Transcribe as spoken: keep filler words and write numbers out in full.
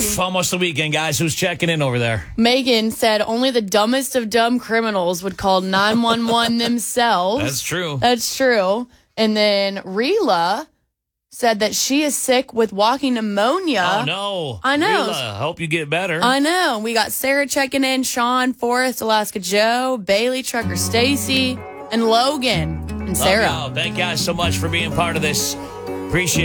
Oof, almost the weekend, guys. Who's checking in over there? Megan said only the dumbest of dumb criminals would call nine one one themselves. That's true. That's true. And then Rila said that she is sick with walking pneumonia. Oh, no. I know. Rila, hope you get better. I know. We got Sarah checking in, Sean, Forrest, Alaska Joe, Bailey, Trucker Stacy, and Logan and Sarah. Love y'all. Thank you guys so much for being part of this. Appreciate it.